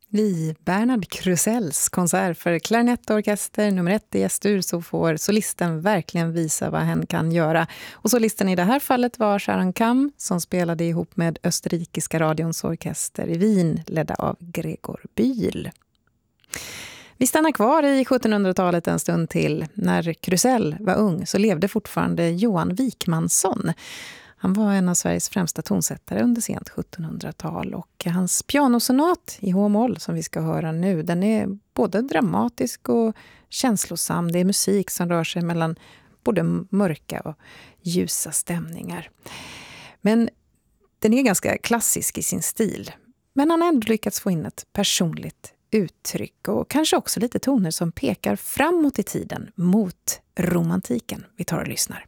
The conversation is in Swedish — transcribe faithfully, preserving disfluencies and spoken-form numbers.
I Bernard Krusells konsert för klarinettorkester nummer ett i S-dur så får solisten verkligen visa vad hen kan göra. Och solisten i det här fallet var Sharon Kam som spelade ihop med österrikiska radions orkester i Wien ledda av Gregor Bühl. Vi stannar kvar i sjuttonhundratalet en stund till. När Krusell var ung så levde fortfarande Johan Wikmansson. Han var en av Sveriges främsta tonsättare under sent sjuttonhundratal och hans pianosonat i H-moll som vi ska höra nu, den är både dramatisk och känslosam. Det är musik som rör sig mellan både mörka och ljusa stämningar. Men den är ganska klassisk i sin stil. Men han har ändå lyckats få in ett personligt uttryck och kanske också lite toner som pekar framåt i tiden mot romantiken. Vi tar och lyssnar.